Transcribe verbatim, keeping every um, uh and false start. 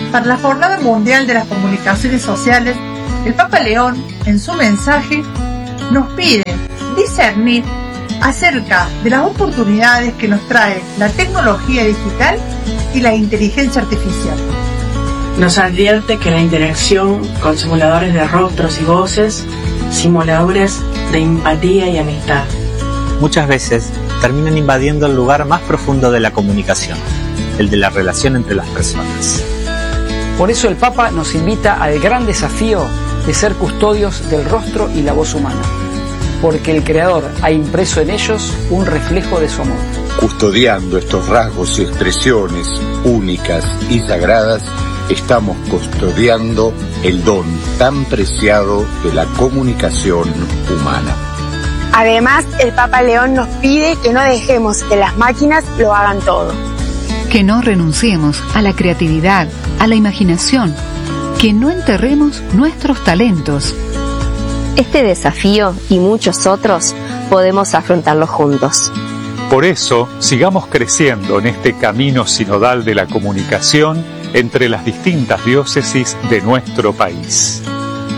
Para la Jornada Mundial de las Comunicaciones Sociales, el Papa León, en su mensaje, nos pide discernir acerca de las oportunidades que nos trae la tecnología digital y la inteligencia artificial. Nos advierte que la interacción con simuladores de rostros y voces, simuladores de empatía y amistad, muchas veces terminan invadiendo el lugar más profundo de la comunicación, el de la relación entre las personas. Por eso el Papa nos invita al gran desafío de ser custodios del rostro y la voz humana, porque el Creador ha impreso en ellos un reflejo de su amor. Custodiando estos rasgos y expresiones únicas y sagradas, estamos custodiando el don tan preciado de la comunicación humana. Además, el Papa León nos pide que no dejemos que las máquinas lo hagan todo. Que no renunciemos a la creatividad, a la imaginación, que no enterremos nuestros talentos. Este desafío y muchos otros podemos afrontarlos juntos. Por eso, sigamos creciendo en este camino sinodal de la comunicación entre las distintas diócesis de nuestro país.